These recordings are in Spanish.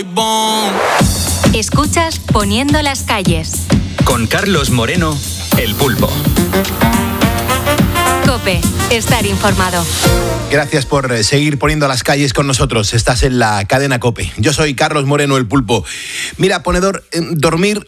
Escuchas Poniendo las calles. Con Carlos Moreno, El Pulpo. COPE, estar informado. Gracias por seguir poniendo las calles con nosotros. Estás en la cadena COPE. Yo soy Carlos Moreno, El Pulpo. Mira, ponedor, dormir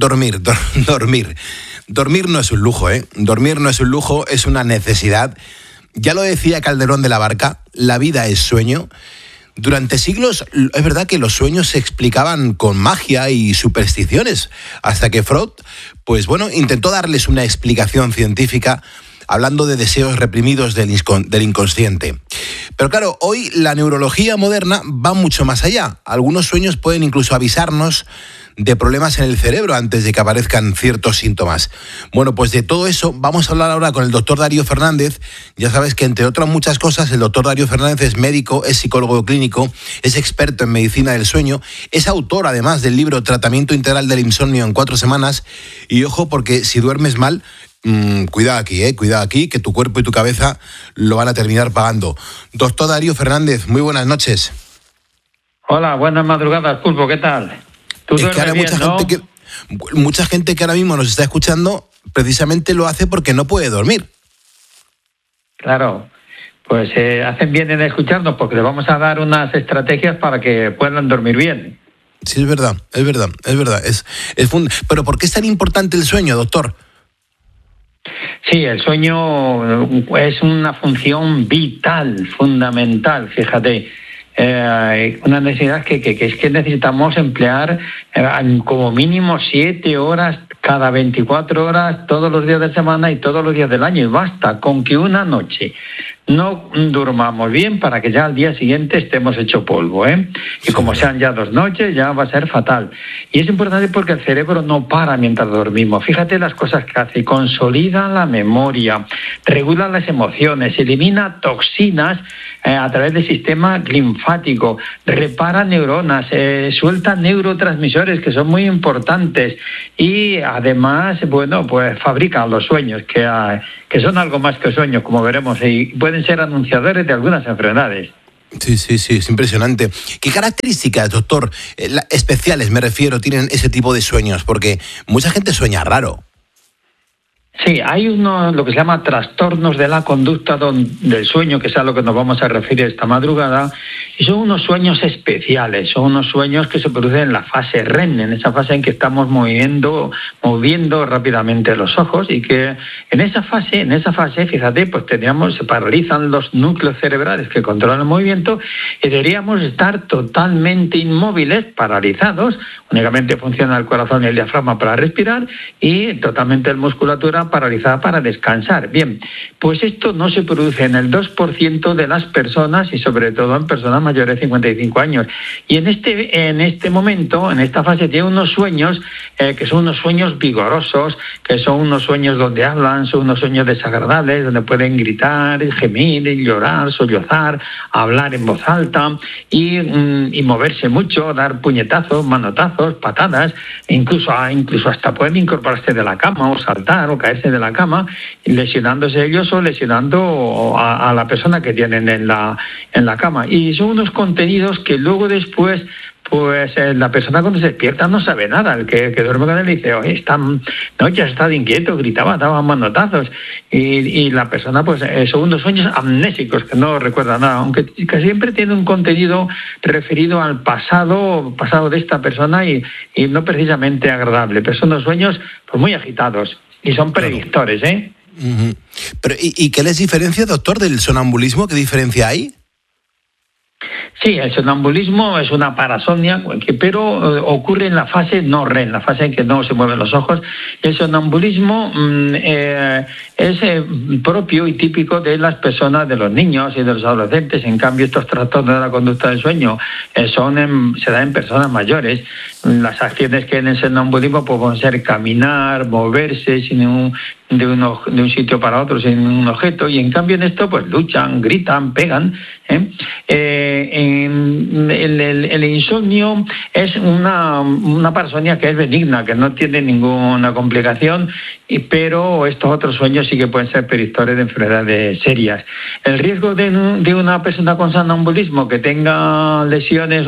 no es un lujo, ¿eh? Dormir no es un lujo, es una necesidad. Ya lo decía Calderón de la Barca, la vida es sueño. Durante siglos es verdad que los sueños se explicaban con magia y supersticiones, hasta que Freud, pues bueno, intentó darles una explicación científica hablando de deseos reprimidos del inconsciente. Pero claro, hoy la neurología moderna va mucho más allá. Algunos sueños pueden incluso avisarnos de problemas en el cerebro antes de que aparezcan ciertos síntomas. Bueno, pues de todo eso vamos a hablar ahora con el doctor Darío Fernández. Ya sabes que, entre otras muchas cosas, el doctor Darío Fernández es médico, es psicólogo clínico, es experto en medicina del sueño, es autor además del libro Tratamiento Integral del Insomnio en 4 semanas. Y ojo, porque si duermes mal, cuidado aquí, que tu cuerpo y tu cabeza lo van a terminar pagando. Doctor Darío Fernández, muy buenas noches. Hola, buenas madrugadas, Pulpo, ¿qué tal? Es que ahora mucha gente que ahora mismo nos está escuchando precisamente lo hace porque no puede dormir. Claro, pues hacen bien en escucharnos porque les vamos a dar unas estrategias para que puedan dormir bien. Sí, es verdad. Pero ¿por qué es tan importante el sueño, doctor? Sí, el sueño es una función vital, fundamental, fíjate. Una necesidad que es que necesitamos emplear como mínimo 7 horas cada 24 horas, todos los días de semana y todos los días del año. Y basta con que una noche no durmamos bien para que ya al día siguiente estemos hecho polvo, ¿eh? Y como sean ya 2 noches, ya va a ser fatal. Y es importante porque el cerebro no para mientras dormimos. Fíjate las cosas que hace. Consolida la memoria, regula las emociones, elimina toxinas a través del sistema linfático, repara neuronas, suelta neurotransmisores que son muy importantes y además, bueno, pues fabrica los sueños que son algo más que sueños, como veremos, y pueden ser anunciadores de algunas enfermedades. Sí, es impresionante. ¿Qué características, doctor, especiales, me refiero, tienen ese tipo de sueños? Porque mucha gente sueña raro. Sí, hay lo que se llama trastornos de la conducta del sueño, que es a lo que nos vamos a referir esta madrugada, y son unos sueños especiales, son unos sueños que se producen en la fase REM, en esa fase en que estamos moviendo rápidamente los ojos, y que en esa fase, fíjate, pues se paralizan los núcleos cerebrales que controlan el movimiento y deberíamos estar totalmente inmóviles, paralizados, únicamente funciona el corazón y el diafragma para respirar y totalmente la musculatura paralizada para descansar. Bien, pues esto no se produce en el 2% de las personas y sobre todo en personas mayores de 55 años. Y en este momento, en esta fase, tiene unos sueños que son unos sueños vigorosos, que son unos sueños donde hablan, son unos sueños desagradables, donde pueden gritar, gemir, llorar, sollozar, hablar en voz alta y moverse mucho, dar puñetazos, manotazos, patadas, incluso hasta pueden incorporarse de la cama o saltar o caerse de la cama, lesionándose ellos o lesionando a la persona que tienen en la cama. Y son unos contenidos que luego después, pues la persona cuando se despierta no sabe nada. El que duerme con él dice, oye, ya has estado inquieto, gritaba, daba manotazos. Y la persona, pues son unos sueños amnésicos que no recuerda nada, aunque que siempre tiene un contenido referido al pasado de esta persona y no precisamente agradable. Pero son unos sueños pues muy agitados y son predictores, ¿eh? Uh-huh. Pero, ¿y qué les diferencia, doctor, del sonambulismo? ¿Qué diferencia hay? Sí, el sonambulismo es una parasomnia, pero ocurre en la fase no REM, la fase en que no se mueven los ojos. El sonambulismo es propio y típico de las personas, de los niños y de los adolescentes. En cambio, estos trastornos de la conducta del sueño se dan en personas mayores. Las acciones que en el sonambulismo pueden ser caminar, moverse de un sitio para otro sin un objeto, y en cambio en esto pues luchan, gritan, pegan. El insomnio es una parasomnia que es benigna, que no tiene ninguna complicación, pero estos otros sueños sí que pueden ser predictores de enfermedades serias. El riesgo de una persona con sonambulismo que tenga lesiones